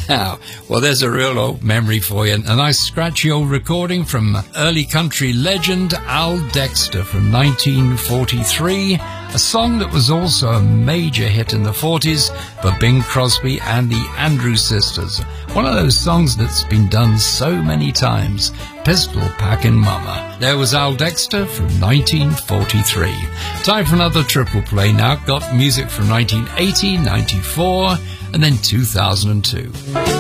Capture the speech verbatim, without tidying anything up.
Now, well, there's a real old memory for you. A nice scratchy old recording from early country legend Al Dexter from nineteen forty-three. A song that was also a major hit in the forties for Bing Crosby and the Andrews Sisters. One of those songs that's been done so many times. Pistol Packin' Mama. There was Al Dexter from nineteen forty-three. Time for another triple play now. Got music from nineteen eighty, ninety-four, and then two thousand two.